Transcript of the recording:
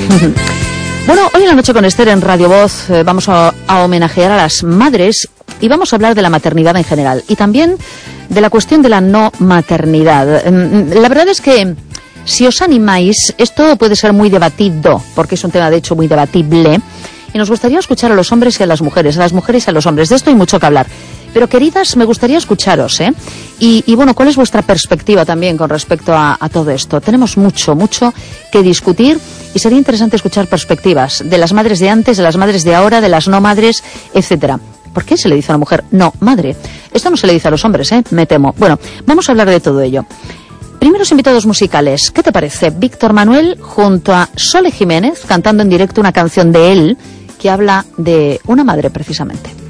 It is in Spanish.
Bueno, hoy en la noche con Esther en Radio Voz vamos a homenajear a las madres y vamos a hablar de la maternidad en general y también de la cuestión de la no maternidad. La verdad es que si os animáis, esto puede ser muy debatido, porque es un tema de hecho muy debatible, y nos gustaría escuchar a los hombres y a las mujeres y a los hombres. De esto hay mucho que hablar. Pero, queridas, me gustaría escucharos, ¿eh? Y bueno, ¿cuál es vuestra perspectiva también con respecto a todo esto? Tenemos mucho que discutir y sería interesante escuchar perspectivas de las madres de antes, de las madres de ahora, de las no madres, etcétera. ¿Por qué se le dice a una mujer no madre? Esto no se le dice a los hombres, me temo. Bueno, vamos a hablar de todo ello. Primeros invitados musicales, ¿qué te parece? Víctor Manuel junto a Sole Jiménez cantando en directo una canción de él que habla de una madre precisamente.